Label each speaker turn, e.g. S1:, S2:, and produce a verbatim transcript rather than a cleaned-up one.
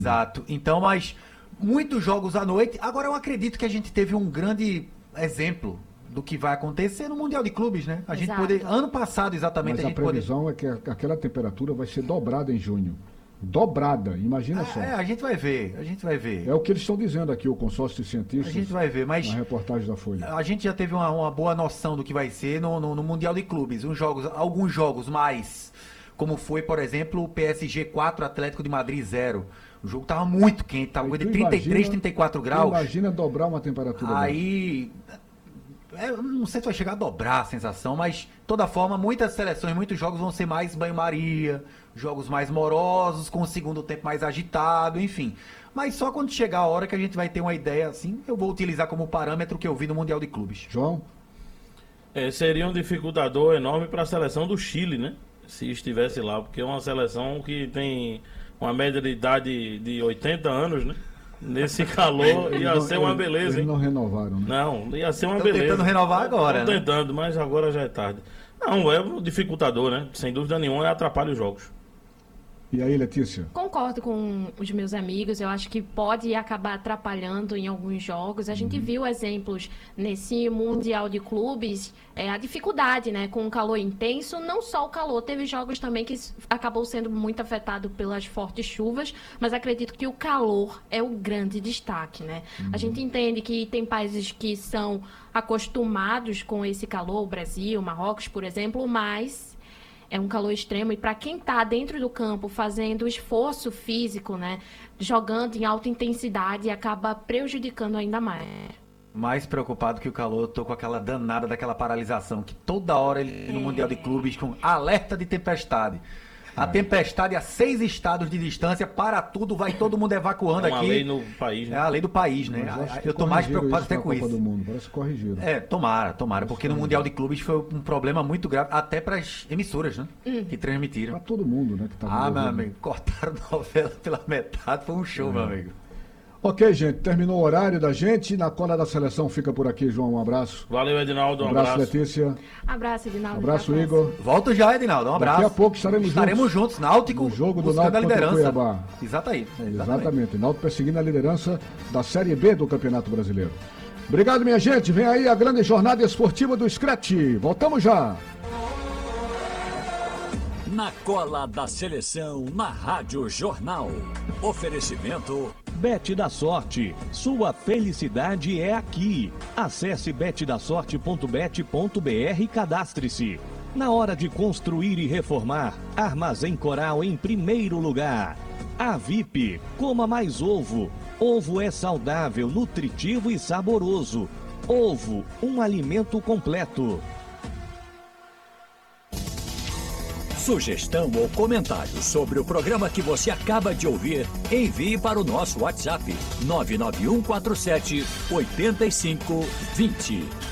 S1: Exato. Então, mas muitos jogos à noite. Agora eu acredito que a gente teve um grande exemplo do que vai acontecer no Mundial de Clubes, né? A gente
S2: Exato.
S1: poder, ano passado exatamente,
S3: Mas
S1: a
S3: a
S1: gente
S3: previsão é que a- aquela temperatura vai ser dobrada em junho. Dobrada, imagina só.
S1: poder... É, a gente vai ver, a gente vai ver.
S3: É o que eles estão dizendo aqui, o consórcio de
S1: A
S3: cientistas,
S1: gente vai ver, mas
S3: na reportagem da Folha.
S1: a gente já teve uma, uma boa noção do que vai ser no, no, no Mundial de Clubes. Uns jogos, alguns jogos mais, como foi, por exemplo, o P S G quatro, Atlético de Madrid zero. O jogo tava muito quente, tava
S3: Aí
S1: de
S3: tu
S1: trinta e três,
S3: imagina-
S1: trinta e quatro
S3: tu
S1: graus.
S3: Imagina dobrar uma temperatura dessa.
S1: Aí, é, eu não sei se vai chegar a dobrar a sensação, mas de toda forma, muitas seleções, muitos jogos vão ser mais banho-maria, jogos mais morosos, com o segundo tempo mais agitado, enfim. Mas só quando chegar a hora que a gente vai ter uma ideia assim, eu vou utilizar como parâmetro que eu vi no Mundial de Clubes.
S3: João?
S4: É, seria um dificultador enorme para a seleção do Chile, né? Se estivesse lá, porque é uma seleção que tem uma média de idade de oitenta anos, né? Nesse calor ia
S3: não-
S4: ser uma
S3: eles-
S4: beleza,
S3: Eles
S4: hein?
S3: não renovaram, né?
S4: Não, ia ser uma
S1: Tão
S4: beleza.
S1: tentando renovar agora,
S4: Estão
S1: né?
S4: tentando, mas agora já é tarde. Não, é um dificultador, né? Sem dúvida nenhuma, atrapalha os jogos.
S3: E aí, Letícia?
S2: Concordo com os meus amigos, eu acho que pode acabar atrapalhando em alguns jogos. A gente viu exemplos nesse Mundial de Clubes, é, a dificuldade, né, com o calor intenso, não só o calor, teve jogos também que s- acabou sendo muito afetado pelas fortes chuvas, mas acredito que o calor é o grande destaque, né? A gente entende que tem países que são acostumados com esse calor, o Brasil, Marrocos, por exemplo, mas é um calor extremo e para quem está dentro do campo fazendo esforço físico, né, jogando em alta intensidade, acaba prejudicando ainda mais.
S1: Mais preocupado que o calor, eu tô com aquela danada daquela paralisação, que toda hora ele no Mundial de Clubes com alerta de tempestade. A tempestade a seis estados de distância, para tudo, vai todo mundo evacuando
S4: É uma
S1: aqui.
S4: lei no país,
S1: É
S4: né?
S1: a lei do país, né?
S3: Mas acho que
S1: Eu tô mais
S3: corrigiram
S1: preocupado
S3: isso
S1: até
S3: na
S1: com
S3: Copa
S1: isso.
S3: do Mundo, parece que corrigiram.
S1: É, tomara, tomara, porque no Mundial de Clubes foi um problema muito grave, até para as emissoras, né? Que transmitiram.
S3: Pra todo mundo, né? Que tá
S1: Ah, meu
S3: envolvido.
S1: amigo, cortaram a novela pela metade, foi um show, meu amigo.
S3: Ok, gente, terminou o horário da gente. Na cola da seleção fica por aqui, João. Um abraço.
S4: Valeu, Edinaldo,
S3: Um
S4: um
S3: abraço,
S4: abraço.
S3: Letícia.
S2: Abraço, Edinaldo.
S3: Abraço,
S2: até a próxima.
S3: Igor.
S1: Volto já, Edinaldo, um abraço.
S3: Daqui a pouco estaremos
S1: Estaremos
S3: juntos.
S1: juntos, Náutico,
S3: No jogo do
S1: buscando
S3: Náutico
S1: a
S3: contra o
S1: liderança.
S3: Cuiabá.
S1: Exatamente, exatamente.
S3: Exatamente. Náutico perseguindo a liderança da Série B do Campeonato Brasileiro. Obrigado, minha gente. Vem aí a grande jornada esportiva do Scratch. Voltamos já.
S5: Na cola da seleção, na Rádio Jornal. Oferecimento
S6: Bet da Sorte. Sua felicidade é aqui. Acesse bet da sorte ponto bet ponto br e cadastre-se. Na hora de construir e reformar, Armazém Coral em primeiro lugar. A V I P, coma mais ovo. Ovo é saudável, nutritivo e saboroso. Ovo, um alimento completo.
S5: Sugestão ou comentário sobre o programa que você acaba de ouvir, envie para o nosso WhatsApp nove nove um quatro sete oito cinco dois zero.